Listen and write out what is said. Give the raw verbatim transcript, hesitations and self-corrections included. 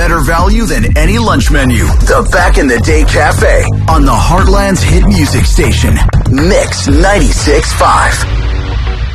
better value than any lunch menu. The Back in the Day Cafe on the Heartland's hit music station, Mix ninety-six point five.